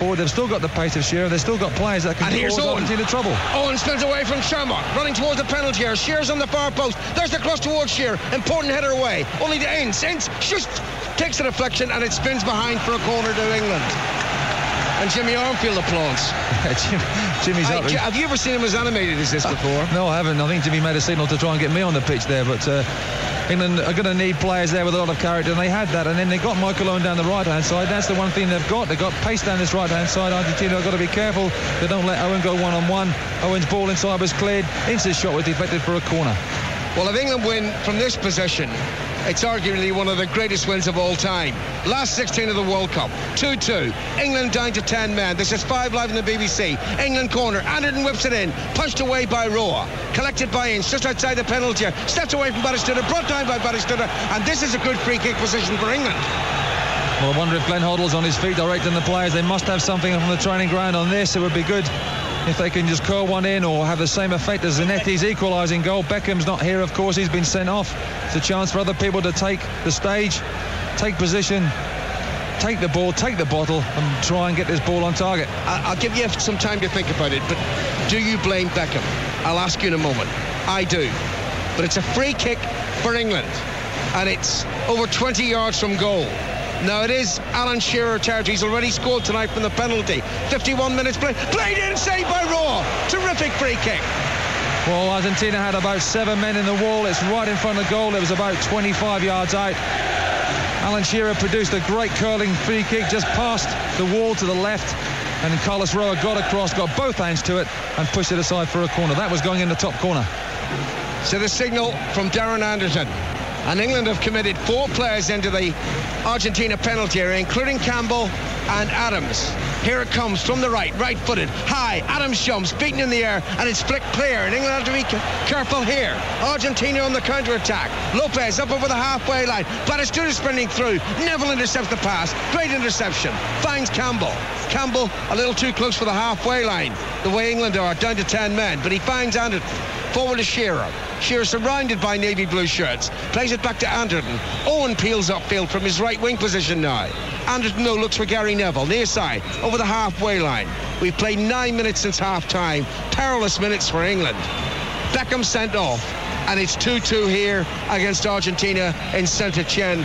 forward. They've still got the pace of Shearer. They've still got players that can cause Argentina trouble. Owen spins away from Shermott, running towards the penalty area. Shearer's on the far post. There's the cross towards Shearer. Important header away. Only to Ince. Ince just takes a deflection and it spins behind for a corner to England. And Jimmy Armfield applauds. Jimmy's up. Have you ever seen him as animated as this before? No, I haven't. I think Jimmy made a signal to try and get me on the pitch there, but England are going to need players there with a lot of character, and they had that. And then they got Michael Owen down the right-hand side. That's the one thing they've got. They've got pace down this right-hand side. Argentina have got to be careful. They don't let Owen go one-on-one. Owen's ball inside was cleared. Ince's shot was deflected for a corner. Well, if England win from this position, it's arguably one of the greatest wins of all time. Last 16 of the World Cup, 2-2. England down to 10 men. This is 5 Live in the BBC. England corner. Anderton whips it in. Punched away by Roa. Collected by Ince, just outside the penalty area. Stepped away from Batistuta. Brought down by Batistuta. And this is a good free kick position for England. Well, I wonder if Glenn Hoddle's on his feet directing the players. They must have something from the training ground on this. It would be good if they can just curl one in or have the same effect as Zanetti's equalising goal. Beckham's not here, of course. He's been sent off. It's a chance for other people to take the stage, take position, take the ball, take the bottle and try and get this ball on target. I'll give you some time to think about it, but do you blame Beckham? I'll ask you in a moment. I do. But it's a free kick for England and it's over 20 yards from goal. Now it is Alan Shearer territory. He's already scored tonight from the penalty. 51 minutes played in, saved by Roa. Terrific free kick. Well, Argentina had about 7 men in the wall. It's right in front of goal. It was about 25 yards out. Alan Shearer produced a great curling free kick just past the wall to the left, and Carlos Roa got across, got both hands to it and pushed it aside for a corner. That was going in the top corner. So the signal from Darren Anderton. And England have committed 4 players into the Argentina penalty area, including Campbell and Adams. Here it comes from the right-footed, high. Adams jumps, beaten in the air, and it's flicked clear. And England have to be careful here. Argentina on the counter-attack. Lopez up over the halfway line. Batistuta sprinting through. Neville intercepts the pass. Great interception. Finds Campbell. Campbell a little too close for the halfway line, the way England are, down to 10 men. But he finds Anderton. Forward to Shearer. Shearer surrounded by navy blue shirts. Plays it back to Anderton. Owen peels upfield from his right wing position now. Anderton, though, looks for Gary Neville. Near side, over the halfway line. We've played 9 minutes since half-time. Perilous minutes for England. Beckham sent off. And it's 2-2 here against Argentina in Saint-Etienne.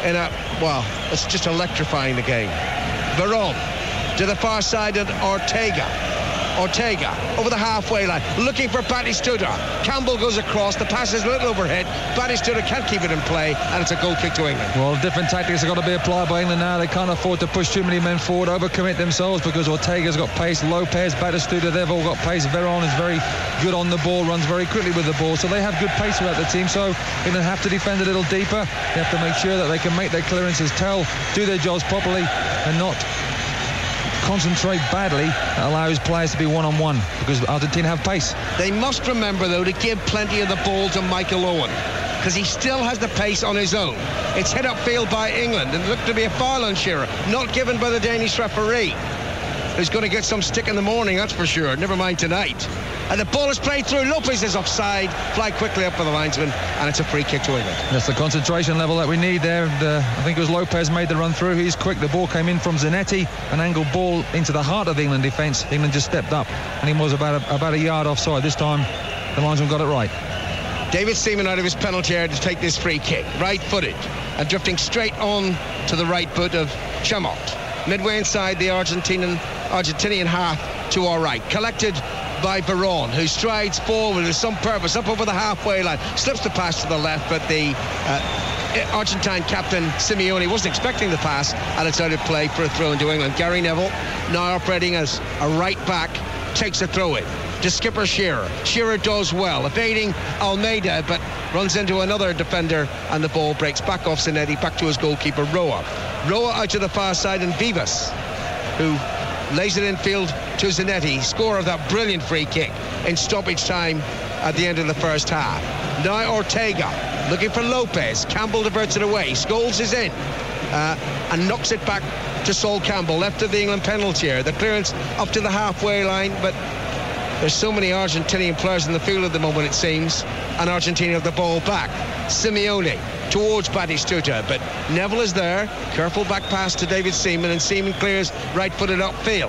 It's just electrifying the game. Veron to the far side and Ortega over the halfway line, looking for Batistuta. Campbell goes across, the pass is a little overhead. Batistuta can't keep it in play, and it's a goal kick to England. Well, different tactics have got to be applied by England now. They can't afford to push too many men forward, overcommit themselves, because Ortega's got pace, Lopez, Batistuta, they've all got pace. Veron is very good on the ball, runs very quickly with the ball, so they have good pace throughout the team. So England have to defend a little deeper. They have to make sure that they can make their clearances tell, do their jobs properly, and not concentrate badly. That allows players to be one-on-one, because Argentina have pace. They must remember, though, to give plenty of the ball to Michael Owen, because he still has the pace on his own. It's hit upfield by England and looked to be a foul on Shearer, not given by the Danish referee, who's going to get some stick in the morning, that's for sure, never mind tonight. And the ball is played through. Lopez is offside. Fly quickly up for the linesman, and it's a free kick to England. That's the concentration level that we need there. And I think it was Lopez made the run through. He's quick. The ball came in from Zanetti, an angled ball into the heart of the England defence. England just stepped up, and he was about a yard offside. This time, the linesman got it right. David Seaman out of his penalty area to take this free kick, right-footed, and drifting straight on to the right foot of Chamot. Midway inside the Argentinian half to our right. Collected by Veron, who strides forward with some purpose up over the halfway line, slips the pass to the left, but the Argentine captain Simeone wasn't expecting the pass, and it's out of play for a throw into England. Gary Neville, now operating as a right back, takes a throw in to skipper Shearer. Shearer does well, evading Almeida, but runs into another defender, and the ball breaks back off Zanetti, back to his goalkeeper Roa out to the far side, and Vivas, who lays it infield to Zanetti, scorer of that brilliant free kick in stoppage time at the end of the first half. Now Ortega looking for Lopez. Campbell diverts it away. Scholes is in and knocks it back to Sol Campbell, left of the England penalty area. The clearance up to the halfway line, but there's so many Argentinian players in the field at the moment, it seems, and Argentina have the ball back. Simeone towards Batistuta, but Neville is there. Careful back pass to David Seaman, and Seaman clears right-footed upfield.